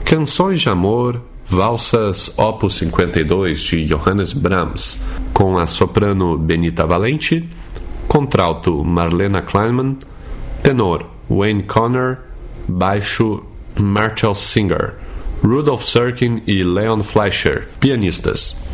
Canções de Amor, Valsas Opus 52 de Johannes Brahms, com a soprano Benita Valente, contralto Marlena Kleinman, tenor Wayne Conner, baixo Marshall Singer, Rudolf Serkin e Leon Fleischer, pianistas.